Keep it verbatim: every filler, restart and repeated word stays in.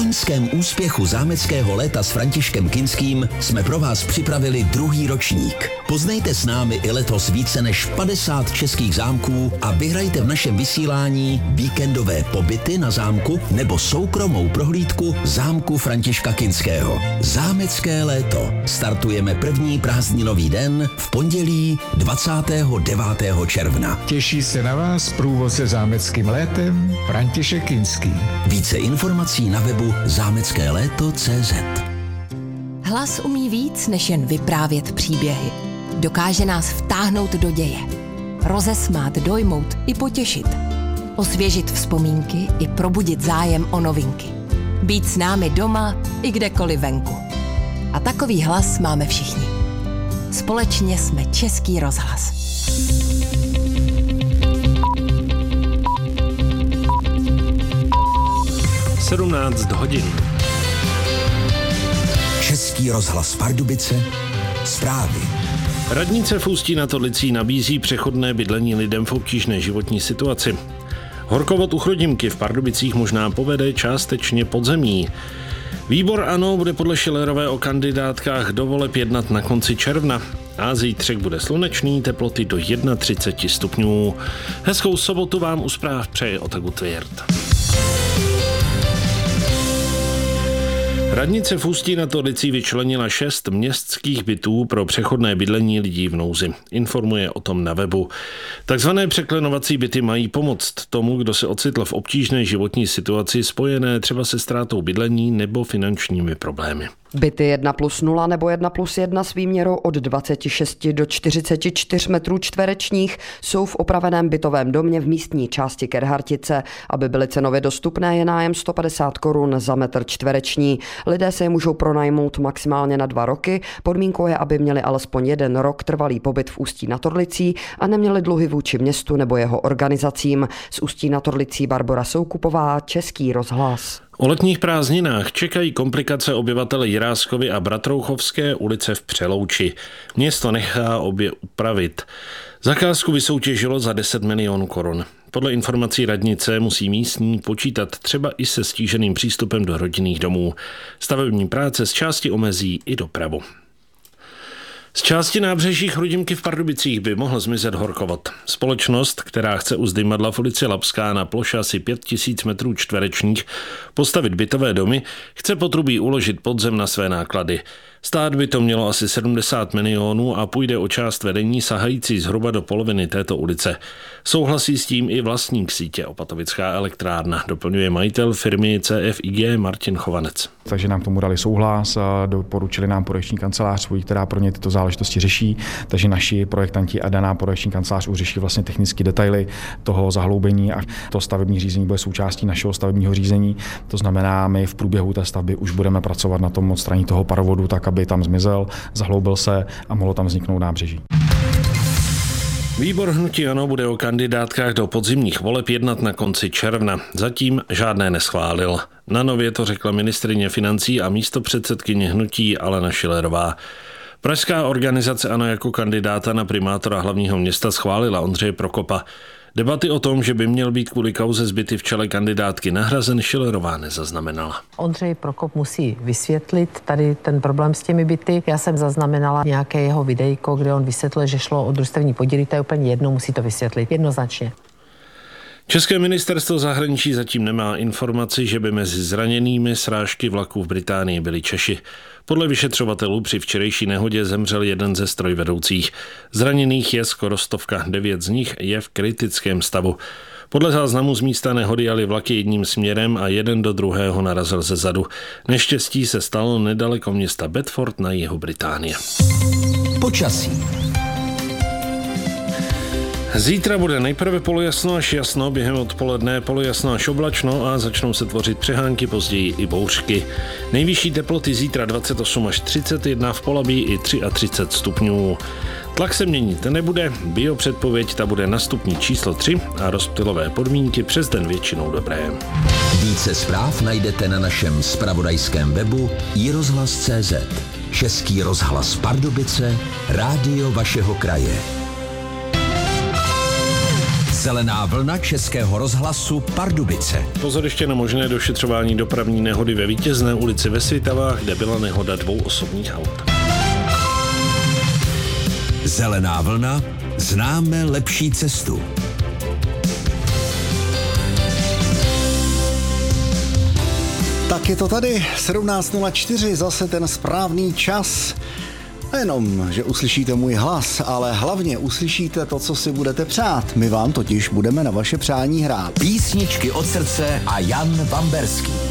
loňském úspěchu zámeckého léta s Františkem Kinským jsme pro vás připravili druhý ročník. Poznejte s námi i letos více než padesát českých zámků a vyhrajte v našem vysílání víkendové pobyty na zámku nebo soukromou prohlídku zámku Františka Kinského. Zámecké léto. Startujeme první prázdninový den v pondělí dvacátého devátého června. Těší se na vás průvodce zámeckým létem František Kinský. Více informací na webu zámecké léto tečka cé zet. Hlas umí víc, než jen vyprávět příběhy. Dokáže nás vtáhnout do děje. Rozesmát, dojmout i potěšit. Osvěžit vzpomínky i probudit zájem o novinky. Být s námi doma i kdekoliv venku. A takový hlas máme všichni. Společně jsme Český rozhlas. sedmnáct hodin. Český rozhlas Pardubice. Zprávy. Radnice v Ústí nad Orlicí nabízí přechodné bydlení lidem v obtížné životní situaci. Horkovod u Chrudimky v Pardubicích možná povede částečně podzemí. Výbor ANO bude podle Schillerové o kandidátkách do voleb jednat na konci června. A zítřek bude slunečný, teploty do třicet jedna stupňů. Hezkou sobotu vám u zpráv přeje Otagu Tvěrt. Radnice v Ústí nad Orlicí vyčlenila šest městských bytů pro přechodné bydlení lidí v nouzi. Informuje o tom na webu. Takzvané překlenovací byty mají pomoct tomu, kdo se ocitl v obtížné životní situaci spojené třeba se ztrátou bydlení nebo finančními problémy. Byty jedna plus nula nebo jedna plus jedna s výměrou od dvacet šest do čtyřicet čtyři metrů čtverečních jsou v opraveném bytovém domě v místní části Kerhartice. Aby byly cenově dostupné, je nájem sto padesát korun za metr čtvereční. Lidé se je můžou pronajmout maximálně na dva roky. Podmínkou je, aby měli alespoň jeden rok trvalý pobyt v Ústí nad Orlicí a neměli dluhy vůči městu nebo jeho organizacím. Z Ústí nad Orlicí Barbora Soukupová, Český rozhlas. O letních prázdninách čekají komplikace obyvatele Jiráskovy a Bratrouchovské ulice v Přelouči. Město nechá obě upravit. Zakázku vysoutěžilo za deset milionů korun. Podle informací radnice musí místní počítat třeba i se stíženým přístupem do rodinných domů. Stavební práce z části omezí i dopravu. Z části nábřeží Chrudimky v Pardubicích by mohl zmizet Horkovod. Společnost, která chce u Zdymadla v ulici Lapská na ploše asi pět tisíc metrů čtverečních postavit bytové domy, chce potrubí uložit podzem na své náklady. Stát by to mělo asi sedmdesát milionů a půjde o část vedení sahající zhruba do poloviny této ulice. Souhlasí s tím i vlastník sítě Opatovická elektrárna, doplňuje majitel firmy C F I G Martin Chovanec. Takže nám k tomu dali souhlas a doporučili nám projekční kancelář svůj, která pro ně tyto záležitosti řeší. Takže naši projektanti a daná projekční kancelář už řeší vlastně technické detaily toho zahloubení a to stavební řízení bude součástí našeho stavebního řízení. To znamená, my v průběhu té stavby už budeme pracovat na tom odstranění toho parovodu, tak aby tam zmizel, zahloubil se a mohlo tam vzniknout nábřeží. Výbor hnutí ANO bude o kandidátkách do podzimních voleb jednat na konci června. Zatím žádné neschválil. Na Nově to řekla ministryně financí a místopředsedkyně hnutí Alena Schillerová. Pražská organizace ANO jako kandidáta na primátora hlavního města schválila Ondřeje Prokopa. Debaty o tom, že by měl být kvůli kauze zbyty v čele kandidátky nahrazen, Schillerová nezaznamenala. Ondřej Prokop musí vysvětlit tady ten problém s těmi byty. Já jsem zaznamenala nějaké jeho videjko, kde on vysvětlil, že šlo o družstevní podíly, to je úplně jedno, musí to vysvětlit jednoznačně. České ministerstvo zahraničí zatím nemá informaci, že by mezi zraněnými srážky vlaků v Británii byli Češi. Podle vyšetřovatelů při včerejší nehodě zemřel jeden ze strojvedoucích. Zraněných je skoro stovka, devět z nich je v kritickém stavu. Podle záznamu z místa nehody jeli vlaky jedním směrem a jeden do druhého narazil ze zadu. Neštěstí se stalo nedaleko města Bedford na jihu Británie. Počasí. Zítra bude nejprve polojasno až jasno, během odpoledne polojasno až oblačno a začnou se tvořit přehánky, později i bouřky. Nejvyšší teploty zítra dvacet osm až třicet jedna, v Polabí i třicet tři stupňů. Tlak se měnit nebude, biopředpověď ta bude na stupni číslo tři a rozptylové podmínky přes den většinou dobré. Více zpráv najdete na našem zpravodajském webu i rozhlas tečka cé zet. Český rozhlas Pardubice, rádio vašeho kraje. Zelená vlna Českého rozhlasu Pardubice. Pozor ještě na možné došetřování dopravní nehody ve Vítězné ulici ve Svitavách, kde byla nehoda dvou osobních aut. Zelená vlna, známe lepší cestu. Tak je to tady, sedmnáct nula čtyři, zase ten správný čas. Nejenom, že uslyšíte můj hlas, ale hlavně uslyšíte to, co si budete přát. My vám totiž budeme na vaše přání hrát. Písničky od srdce a Jan Vamberský.